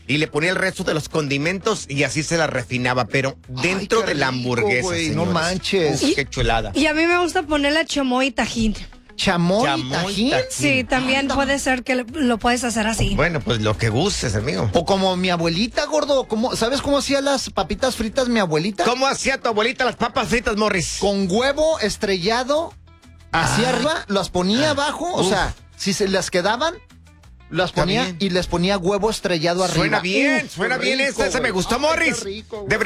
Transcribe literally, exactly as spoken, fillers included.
y le ponía el resto de los condimentos y así se la refinaba, pero dentro Ay, qué de la rico, hamburguesa, güey, no señores. manches. Uf, qué chulada. Y a mí me gusta ponerle chamoy y tajín. ¿Chamoy, Chamoy, tajín? tajín. Sí, también puede ser que lo puedes hacer así. Bueno, pues lo que gustes, amigo. O como mi abuelita, gordo. ¿Cómo, ¿Sabes cómo hacía las papitas fritas mi abuelita? ¿Cómo hacía tu abuelita las papas fritas, Morris? Con huevo estrellado hacia Ah. arriba, las ponía abajo. O Uf. sea, si se las quedaban, las Está ponía bien. y les ponía huevo estrellado arriba. Suena bien, Uf, suena qué bien rico, esta, esa me güey. gustó, Ay, Morris. qué rico, güey. De